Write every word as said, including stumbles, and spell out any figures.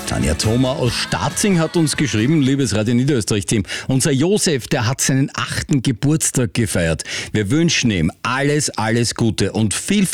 Tanja Thoma aus Starzing hat uns geschrieben, liebes Radio Niederösterreich-Team, unser Josef, der hat seinen achten Geburtstag gefeiert. Wir wünschen ihm alles, alles Gute und viel